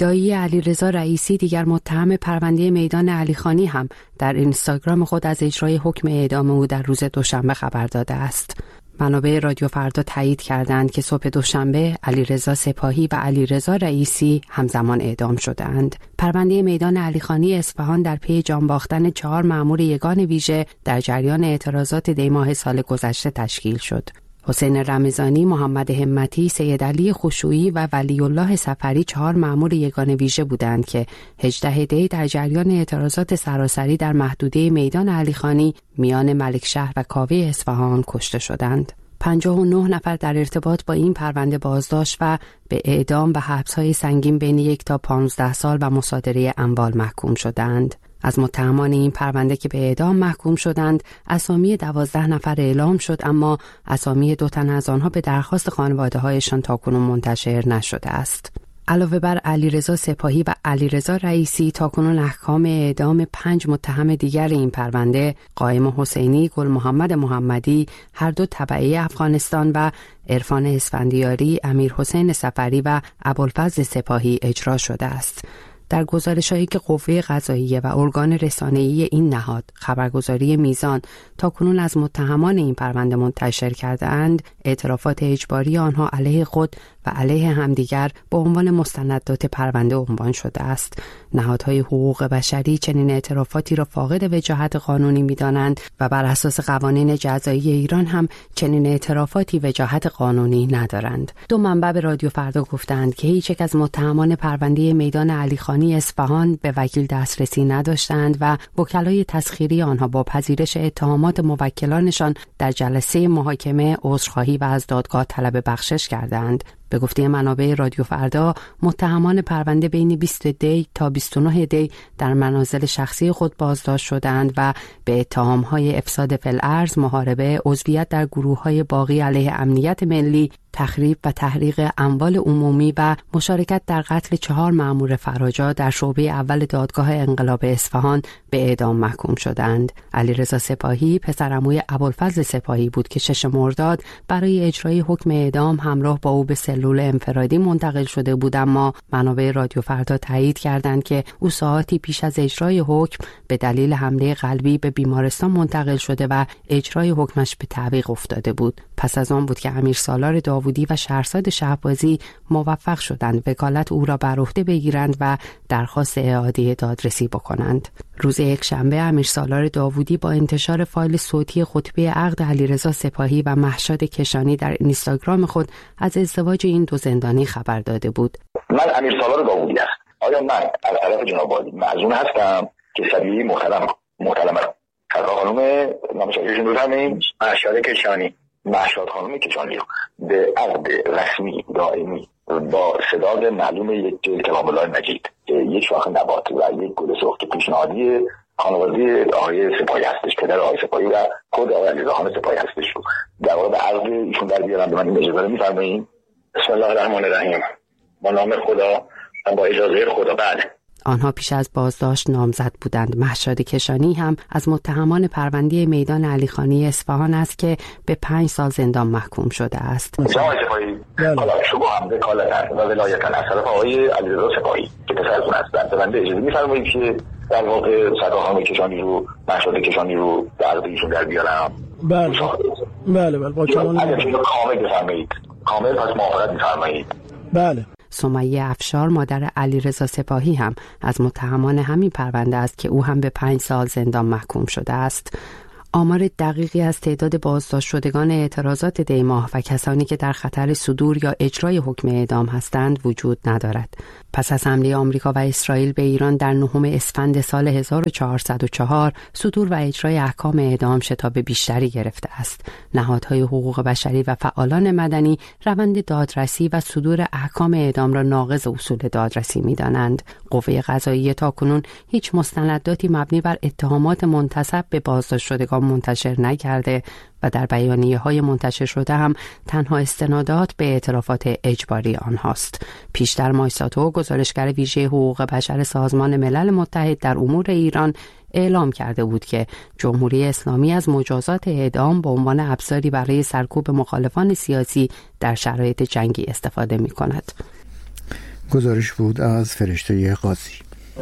دایی علیرضا رئیسی، دیگر متهم پرونده میدان علیخانی، هم در اینستاگرام خود از اجرای حکم اعدام او در روز دوشنبه خبر داده است. منابع رادیو فردا تایید کردند که صبح دوشنبه علیرضا سپاهی و علیرضا رئیسی همزمان اعدام شدند. پرونده میدان علیخانی اصفهان در پی جان باختن 4 مأمور یگان ویژه در جریان اعتراضات دی ماه سال گذشته تشکیل شد. حسین رمضانی، محمد همتی، سید علی خشوعی و ولی الله سفری 4 مأمور یگان ویژه بودند که 18 دی در جریان اعتراضات سراسری در محدوده میدان علیخانی میان ملکشهر و کاوه اصفهان کشته شدند. 59 نفر در ارتباط با این پرونده بازداشت و به اعدام و حبس‌های سنگین بین 1 تا 15 سال و مصادره اموال محکوم شدند. از متهمان این پرونده که به اعدام محکوم شدند، اسامی 12 نفر اعلام شد، اما اسامی 2 تن از آنها به درخواست خانواده‌هایشان تاکنون منتشر نشده است. علاوه بر علیرضا سپاهی و علیرضا رئیسی، تاکنون احکام اعدام 5 متهم دیگر این پرونده، قائم حسینی، گل محمد محمدی، هر دو تبعه افغانستان، و عرفان اسفندیاری، امیر حسین سفری و ابوالفضل سپاهی اجرا شده است. در گزارش‌هایی که قوه قضاییه و ارگان رسانه‌ای این نهاد، خبرگزاری میزان، تاکنون از متهمان این پرونده منتشر کرده‌اند، اعترافات اجباری آنها علیه خود و علیه همدیگر به عنوان مستندات پرونده عنوان شده است. نهادهای حقوق بشری چنین اعترافاتی را فاقد وجاهت قانونی می‌دانند و بر اساس قوانین جزایی ایران هم چنین اعترافاتی وجاهت قانونی ندارند. 2 منبع به رادیو فردا گفتند که هیچ یک از متهمان پرونده میدان علیخانی اصفهان به وکیل دسترسی نداشتند و وکلای تسخیری آنها با پذیرش اتهامات موکلانشان در جلسه محاکمه عذرخواهی و از دادگاه طلب بخشش کردند. به گفته منابع رادیو فردا، متهمان پرونده بین 20 دی تا 29 دی در منازل شخصی خود بازداشت شدند و به اتهام‌های افساد فی‌الارض، محاربه، عضویت در گروه‌های باغی علیه امنیت ملی، تخریب و تحریق اموال عمومی و مشارکت در قتل 4 مأمور فراجا در شعبه اول دادگاه انقلاب اصفهان به اعدام محکوم شدند. علیرضا سپاهی پسرعموی ابوالفضل سپاهی بود که 6 مرداد برای اجرای حکم اعدام همراه با او به سلول انفرادی منتقل شده بود، اما منابع رادیو فردا تایید کردند که او ساعاتی پیش از اجرای حکم به دلیل حمله قلبی به بیمارستان منتقل شده و اجرای حکمش به تعویق افتاده بود. پس از آن بود که امیر سالار داوودی و شهرزاد شهبازی موفق شدند وکالت او را بر عهده بگیرند و درخواست اعاده دادرسی بکنند. روز یکشنبه امیر سالار داوودی با انتشار فایل صوتی خطبه عقد علیرضا سپاهی و مهشاد کشانی در اینستاگرام خود از ازدواج این 2 زندانی خبر داده بود. من امیر سالار داوودی هستم. آیا من از طرف جناب عالی معزون هستم که شبیه محترم خانم نامشایشون رو همین مهشاد خانم کشانی رو به عقد رسمی دائمی با صداد معلوم یک جلد کلام الله مجید، یک شاخ نبات و یک گل سرخ پیشنهادی خانواده آقای سپاهی هستش، پدر آقای سپاهی و خود آقای علیرضا خان سپاهی هستش، در واقع به عقد ایشون در بیارم. به من این اجازه رو می‌فرمایید؟ بسم الله الرحمن الرحیم. با نام خدا و با اجازه خدا. بعد آنها پیش از بازداشت نامزد بودند. مهشاد کشانی هم از متهمان پرونده میدان علیخانی اصفهان است که به 5 سال زندان محکوم شده است. جناب سپاهی شما هم وکالت و ولایت از طرف آقای علیرضا سپاهی که پسرتون هستند، به بنده اجازه می‌فرمایید که در واقع صداخان کشانی رو، مهشاد کشانی رو در عقد ایشون در بیارم؟ بله با کامل کامل بفرمایید. کامل پس موافقت می‌فرمایید؟ بله. سمیه افشار، مادر علیرضا سپاهی، هم از متهمان همین پرونده است که او هم به 5 سال زندان محکوم شده است. آمار دقیقی از تعداد بازداشت شدگان اعتراضات دی ماه و کسانی که در خطر صدور یا اجرای حکم اعدام هستند وجود ندارد. پس از حمله آمریکا و اسرائیل به ایران در 9 اسفند سال 1404 صدور و اجرای احکام اعدام شتاب بیشتری گرفته است. نهادهای حقوق بشری و فعالان مدنی روند دادرسی و صدور احکام اعدام را ناقض اصول دادرسی می‌دانند. قوه قضاییه تاکنون هیچ مستنداتی مبنی بر اتهامات منتسب به بازداشت شدگان منتشر نکرده و در بیانیه‌های منتشر شده هم تنها استنادات به اعترافات اجباری آنهاست. پیشتر مایساتو، گزارشگر ویژه حقوق بشر سازمان ملل متحد در امور ایران، اعلام کرده بود که جمهوری اسلامی از مجازات اعدام به عنوان ابزاری برای سرکوب مخالفان سیاسی در شرایط جنگی استفاده می‌کند. گزارش بود از فرشته قاضی.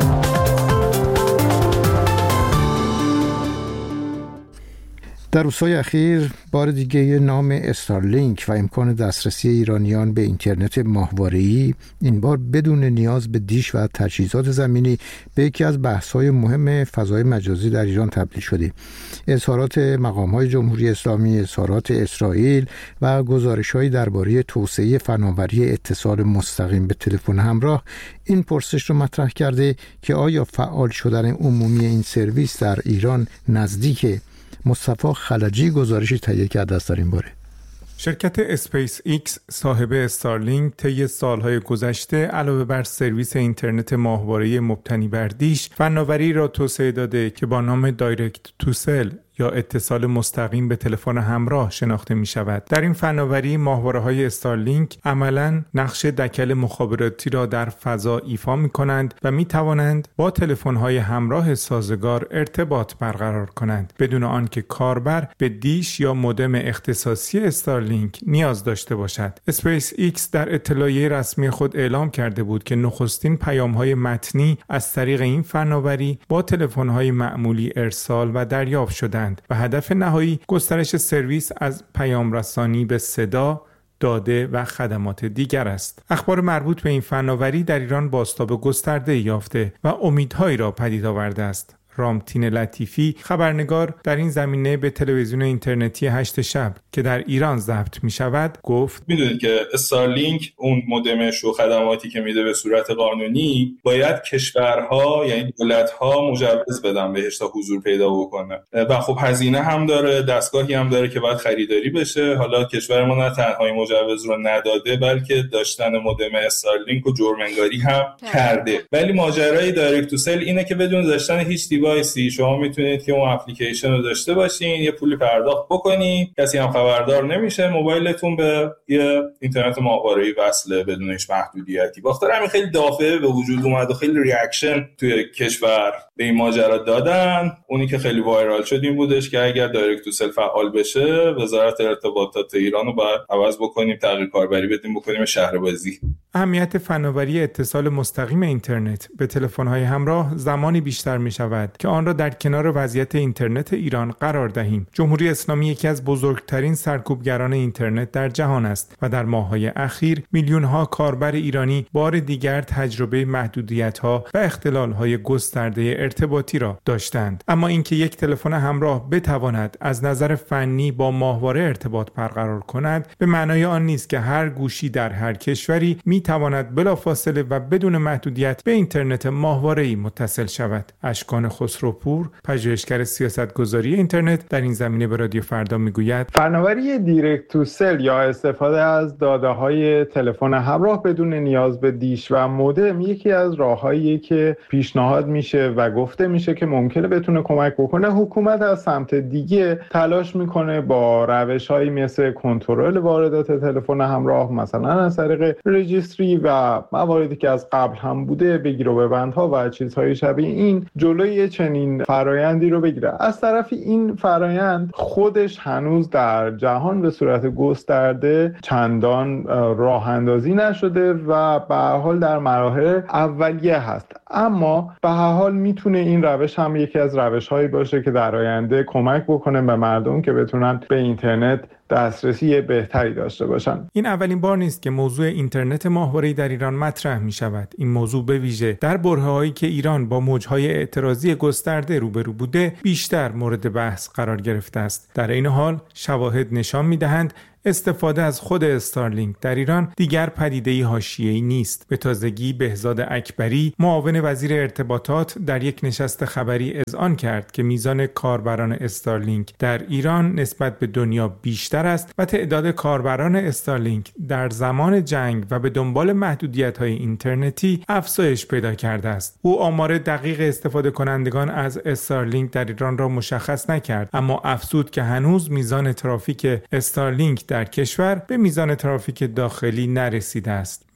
در روزهای اخیر بار دیگه نام استارلینک و امکان دسترسی ایرانیان به اینترنت ماهواره‌ای، این بار بدون نیاز به دیش و تجهیزات زمینی، به یکی از بحث‌های مهم فضای مجازی در ایران تبدیل شده. اظهارات مقام‌های جمهوری اسلامی، اظهارات اسرائیل و گزارش‌هایی درباره توسعه فناوری اتصال مستقیم به تلفن همراه این پرسش رو مطرح کرده که آیا فعال شدن عمومی این سرویس در ایران نزدیکه؟ مصطفی خلجی گزارشی تهیه کرده است در این باره. شرکت اسپیس ایکس صاحب استارلینک طی سالهای گذشته علاوه بر سرویس اینترنت ماهواره‌ای مبتنی بر دیش، فناوری را توسعه داده که با نام دایرکت تو سل یا اتصال مستقیم به تلفن همراه شناخته می شود. در این فناوری ماهواره‌های استارلینک عملاً نقش دکل مخابراتی را در فضا ایفا می کنند و می توانند با تلفن‌های همراه سازگار ارتباط برقرار کنند بدون آنکه کاربر به دیش یا مودم اختصاصی استارلینک نیاز داشته باشد. اسپیس ایکس در اطلاعیه رسمی خود اعلام کرده بود که نخستین پیام‌های متنی از طریق این فناوری با تلفن‌های معمولی ارسال و دریافت شدند و هدف نهایی گسترش سرویس از پیام رسانی به صدا، داده و خدمات دیگر است. اخبار مربوط به این فناوری در ایران بازتاب گسترده یافته و امیدهایی را پدید آورده است. رامتین لطیفی خبرنگار در این زمینه به تلویزیون اینترنتی 8 شب که در ایران ضبط می شود گفت: میدونید که استارلینک اون مودمش و خدماتی که میده به صورت قانونی باید کشورها یعنی دولت‌ها مجوز بدن بهش تا حضور پیدا بکنه و خب هزینه هم داره، دستگاهی هم داره که باید خریداری بشه. حالا کشور ما نه تنها مجوز رو نداده بلکه داشتن مودم استارلینک و جرم‌انگاری هم کرده. ولی ماجرای دایرکت تو سل اینه که بدون داشتن هیچ دیوایسی شما میتونید که اون اپلیکیشن رو داشته باشین، یه پولی پرداخت بکنید، کسی هم خبردار نمیشه، موبایلتون به یه اینترنت ماهواره‌ای وصله بدون هیچ محدودیتی. باختر همین خیلی دافعه به وجود اومد و خیلی ریاکشن توی کشور به این ماجرا دادن. اونی که خیلی وایرال شد این بودش که اگر دایرکت تو سل فعال بشه وزارت ارتباطات ایران رو باید عوض بکنیم، تغییر کاربری بدیم، بکنیم شهربازی. اهمیت فناوری اتصال مستقیم اینترنت به تلفن‌های همراه زمانی بیشتر می‌شود که آن را در کنار وضعیت اینترنت ایران قرار دهیم. جمهوری اسلامی یکی از بزرگترین سرکوبگران اینترنت در جهان است و در ماه‌های اخیر میلیون‌ها کاربر ایرانی بار دیگر تجربه محدودیت‌ها و اختلال‌های گسترده ارتباطی را داشتند. اما اینکه یک تلفن همراه بتواند از نظر فنی با ماهواره ارتباط برقرار کند به معنای آن نیست که هر گوشی در هر کشوری می‌تواند بلافاصله و بدون محدودیت به اینترنت ماهواره‌ای متصل شود. اشکان خسروپور، پژوهشگر سیاستگذاری اینترنت، در این زمینه به رادیو فردا میگوید: فناوری دایرکت تو سل یا استفاده از داده‌های تلفن همراه بدون نیاز به دیش و مودم یکی از راه‌هاییه که پیشنهاد میشه و گفته میشه که ممکنه بتونه کمک بکنه. حکومت از سمت دیگه تلاش میکنه با روش‌هایی مثل کنترل واردات تلفن همراه، مثلا از طریق رجیستری و مواردی که از قبل هم بوده، بگیر و ببندها و چیزهای شبیه این، جلوی چنین فرایندی رو بگیره. از طرفی این فرایند خودش هنوز در جهان به صورت گسترده چندان راه اندازی نشده و به هر حال در مراحل اولیه هست، اما به هر حال میتونه این روش هم یکی از روش‌هایی باشه که در آینده کمک بکنه به مردم که بتونن به اینترنت دسترسی بهتری داشته باشن. این اولین بار نیست که موضوع اینترنت ماهواره‌ای در ایران مطرح می شود. این موضوع به ویژه در برهه‌هایی که ایران با موج‌های اعتراضی گسترده روبرو بوده بیشتر مورد بحث قرار گرفته است. در این حال شواهد نشان می‌دهند استفاده از خود استارلینک در ایران دیگر پدیده‌ای حاشیه‌ای نیست. به تازگی بهزاد اکبری، معاون وزیر ارتباطات، در یک نشست خبری اذعان کرد که میزان کاربران استارلینک در ایران نسبت به دنیا بیشتر است و تعداد کاربران استارلینک در زمان جنگ و به دنبال محدودیت‌های اینترنتی افزایش پیدا کرده است. او آمار دقیق استفاده کنندگان از استارلینک در ایران را مشخص نکرد، اما افزود که هنوز میزان ترافیک استارلینک در کشور به میزان ترافیک داخلی نرسیده است.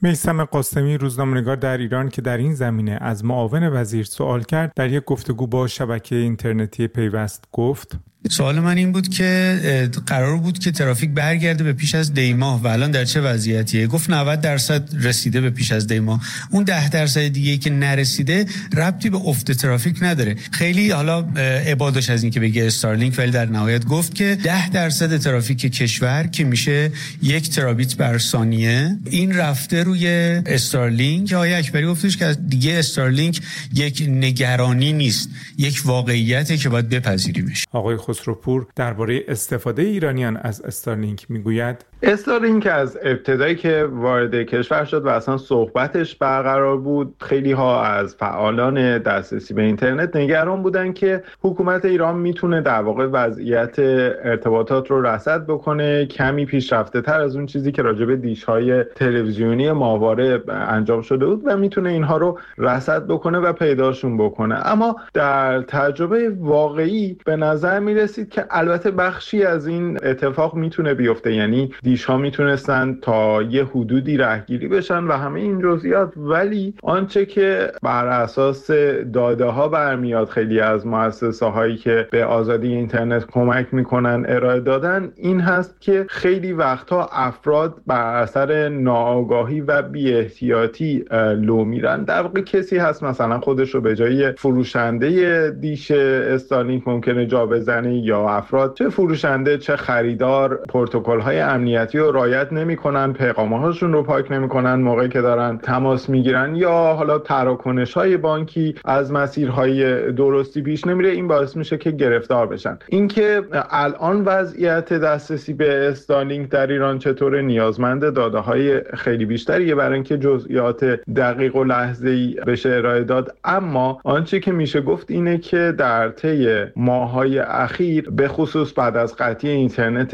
میثم قاسمی روزنامه‌نگار در ایران که در این زمینه از معاون وزیر سوال کرد، در یک گفتگو با شبکه اینترنتی پیوست گفت: سوال من این بود که قرار بود که ترافیک برگرده به پیش از دیماه و الان در چه وضعیتیه؟ گفت 90% رسیده به پیش از دیماه. اون 10% دیگه که نرسیده ربطی به افت ترافیک نداره. خیلی حالا عبادش از این که بگه استارلینک، ولی در نهایت گفت که 10% ترافیک کشور که میشه 1 ترابیت بر ثانیه این رفته روی استارلینک. آقای اکبری گفتش که دیگه استارلینک یک نگرانی نیست، یک واقعیته که باید بپذیریمش. آقای خسروپور درباره استفاده ایرانیان از استارلینک میگوید: استارلینک از ابتدایی که وارد کشور شد و اصلا صحبتش برقرار بود، خیلی ها از فعالان دسترسی به اینترنت نگران بودن که حکومت ایران میتونه در واقع وضعیت ارتباطات رو رصد بکنه کمی پیشرفته تر از اون چیزی که راجع به دیش‌های تلویزیونی ماهواره انجام شده بود و میتونه اینها رو رصد بکنه و پیداشون بکنه. اما در تجربه واقعی به نظر میرسید که البته بخشی از این اتفاق میتونه بیفته، یعنی دیش‌ها میتونستن تا یه حدودی رهگیری بشن و همه این جزئیات، ولی آنچه که بر اساس داده ها برمیاد خیلی از مؤسسه هایی که به آزادی اینترنت کمک میکنن ارائه دادن این هست که خیلی وقتها افراد بر اثر ناآگاهی و بی احتیاطی لو میرن. در واقع کسی هست مثلا خودش رو به جای فروشنده دیش استارلینک ممکنه جا بزنه، یا افراد چه فروشنده چه خریدار پروتکل های امنیتی رو رعایت نمی‌کنن، پیغام‌هاشون رو پاک نمی‌کنن موقعی که دارن تماس میگیرن، یا حالا تراکنش‌های بانکی از مسیرهای درستی پیش نمیره. این باعث میشه که گرفتار بشن. اینکه الان وضعیت دسترسی به استارلینک در ایران چطوره نیازمند داده‌های خیلی بیشتریه برای اینکه جزئیات دقیق و لحظه‌ای بشه ارائه داد. اما آنچه که میشه گفت اینه که در طی ماه‌های اخیر به خصوص بعد از قطعی اینترنت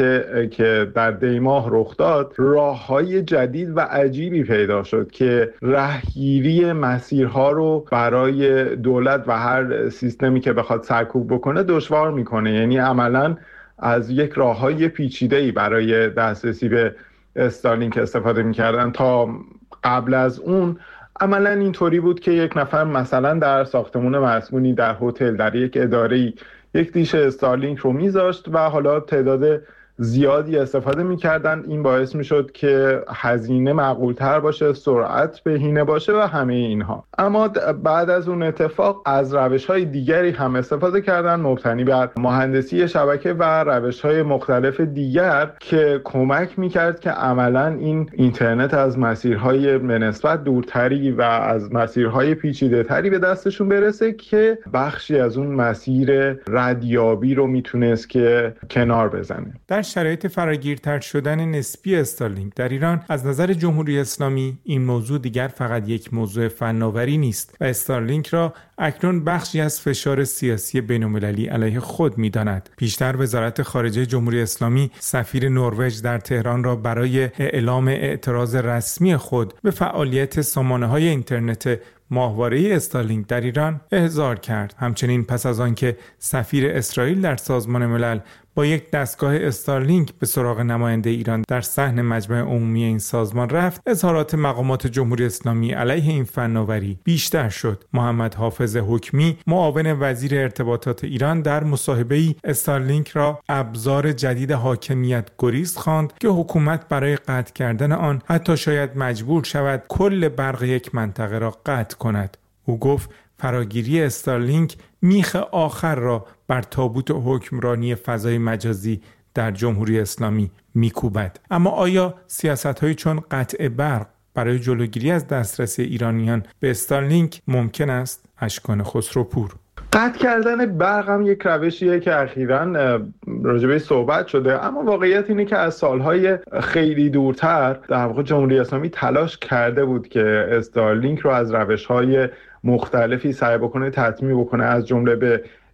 که در دیماه رخ داد، راه‌های جدید و عجیبی پیدا شد که رهگیری مسیرها رو برای دولت و هر سیستمی که بخواد سرکوب بکنه دشوار میکنه. یعنی عملاً از یک راه‌های پیچیده‌ای برای دسترسی به استارلینک استفاده میکردن. تا قبل از اون عملاً اینطوری بود که یک نفر مثلا در ساختمان مسکونی، در هتل، در یک اداره‌ای یک دیش استارلینک رو میذاشت و حالا تعداد زیادی استفاده میکردن. این باعث میشد که هزینه معقولتر باشه، سرعت بهینه باشه و همه اینها. اما بعد از اون اتفاق از روش‌های دیگری هم استفاده کردن مبتنی بر مهندسی شبکه و روش‌های مختلف دیگر که کمک میکرد که عملاً این اینترنت از مسیرهای به نسبت دورتری و از مسیرهای پیچیده‌تری به دستشون برسه که بخشی از اون مسیر ردیابی رو میتونست که کنار بزنه. در شرایط فراگیرتر شدن نسبی استارلینک در ایران از نظر جمهوری اسلامی این موضوع دیگر فقط یک موضوع فناوری نیست و استارلینک را اکنون بخشی از فشار سیاسی بین‌المللی علیه خود می‌داند. پیشتر وزارت خارجه جمهوری اسلامی سفیر نروژ در تهران را برای اعلام اعتراض رسمی خود به فعالیت سامانه‌های اینترنت ماهواره استارلینک در ایران احضار کرد. همچنین پس از آنکه سفیر اسرائیل در سازمان ملل با یک دستگاه استارلینک به سراغ نماینده ایران در صحن مجمع عمومی این سازمان رفت، اظهارات مقامات جمهوری اسلامی علیه این فناوری بیشتر شد. محمد حافظ حکمی معاون وزیر ارتباطات ایران در مصاحبه‌ای استارلینک را ابزار جدید حاکمیت گریز خواند که حکومت برای قطع کردن آن حتی شاید مجبور شود کل برق یک منطقه را قطع کند. او گفت فراگیری استارلینک میخ آخر را بر تابوت حکمرانی فضای مجازی در جمهوری اسلامی میکوبد. اما آیا سیاست‌هایی چون قطع برق برای جلوگیری از دسترسی ایرانیان به استارلینک ممکن است؟ اشکان خسروپور. قطع کردن برق هم یک روشیه که اخیراً راجبه صحبت شده، اما واقعیت اینه که از سالهای خیلی دورتر در واقع جمهوری اسلامی تلاش کرده بود که استارلینک رو از روش‌های مختلفی سعی بکنه تطمیع بکنه، از جمله به